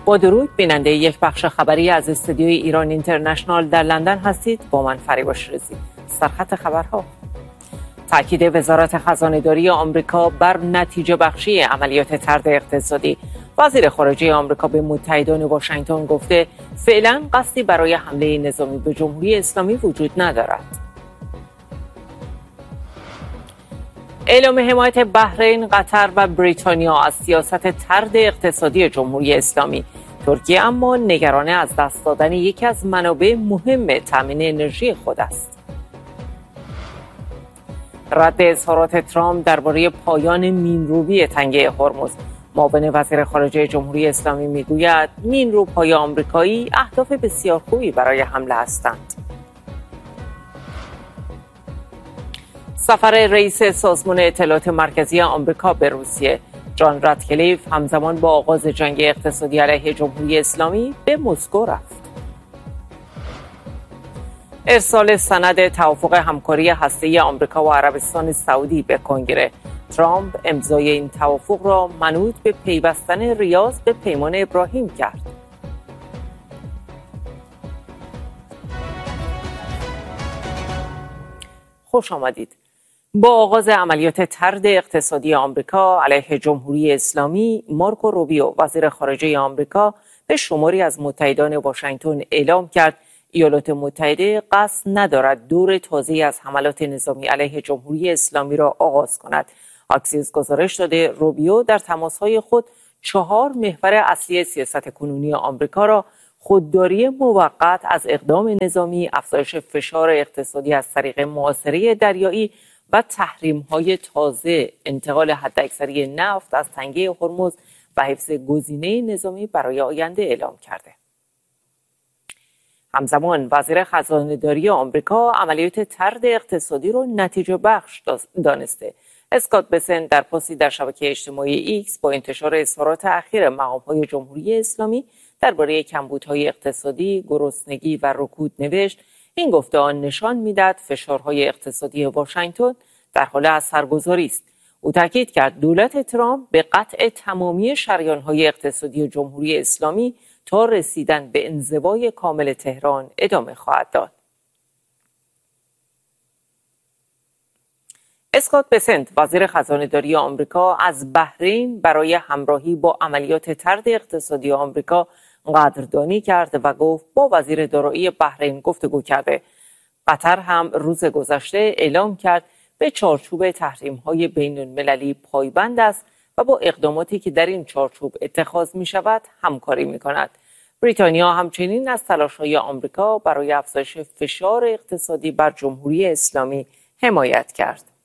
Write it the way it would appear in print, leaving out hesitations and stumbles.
با درود، بیننده یک بخش خبری از استودیوی ایران اینترنشنال در لندن هستید. با من فریبا شیرازی. سرخط خبرها: تاکید وزارت خزانه‌داری آمریکا بر نتیجه بخشی عملیات طرد اقتصادی. وزیر خارجه آمریکا به متحدان واشنگتن گفته فعلا قصدی برای حمله نظامی به جمهوری اسلامی وجود ندارد. اعلام حمایت بحرین، قطر و بریتانیا از سیاست طرد اقتصادی جمهوری اسلامی. ترکیه اما نگران از دست دادن یکی از منابع مهم تامین انرژی خود است. رد اظهارات ترامپ درباره پایان مینروی تنگه هرمز. معاون وزیر خارجه جمهوری اسلامی میگوید مینروهای آمریکایی اهداف بسیار خوبی برای حمله هستند. سفر رئیس سازمان اطلاعات مرکزی آمریکا به روسیه. جان راتکلیف همزمان با آغاز جنگ اقتصادی علیه جمهوری اسلامی به مسکو رفت. ارسال سند توافق همکاری هسته‌ای آمریکا و عربستان سعودی به کنگره. ترامپ امضای این توافق را منوط به پیوستن ریاض به پیمان ابراهیم کرد. خوش آمدید. با آغاز عملیات طرد اقتصادی آمریکا علیه جمهوری اسلامی، مارکو روبیو وزیر خارجه آمریکا به شماری از متحدان واشنگتن اعلام کرد ایالات متحده قصد ندارد دور تازه‌ای از حملات نظامی علیه جمهوری اسلامی را آغاز کند. اکسیوس گزارش داده روبیو در تماس‌های خود 4 محور اصلی سیاست کنونی آمریکا را خودداری موقت از اقدام نظامی، افزایش فشار اقتصادی از طریق محاصره دریایی و تحریم‌های تازه، انتقال حداکثری نفت از تنگه هرمز و حفظ گزینه نظامی برای آینده اعلام کرده. همزمان وزیر خزانه‌داری آمریکا عملیات طرد اقتصادی را نتیجه بخش دانسته. اسکات بسنت در پستی در شبکه اجتماعی ایکس با انتشار اظهارات اخیر مقام‌های جمهوری اسلامی درباره کمبودهای اقتصادی، گرسنگی و رکود نوشت این گفته‌ها نشان می‌دهد فشارهای اقتصادی واشنگتن در حال اثرگذاری است. او تاکید کرد دولت ترامپ به قطع تمامی شریان‌های اقتصادی جمهوری اسلامی تا رسیدن به انزوای کامل تهران ادامه خواهد داد. اسکات بسنت وزیر خزانه‌داری آمریکا از بحرین برای همراهی با عملیات طرد اقتصادی آمریکا قدردانی کرد و گفت با وزیر دارایی بحرین گفتگو کرده. قطر هم روز گذشته اعلام کرد به چارچوب تحریم‌های بین‌المللی پایبند است و با اقداماتی که در این چارچوب اتخاذ می‌شود همکاری می‌کند. بریتانیا همچنین از تلاش‌های آمریکا برای افزایش فشار اقتصادی بر جمهوری اسلامی حمایت کرد.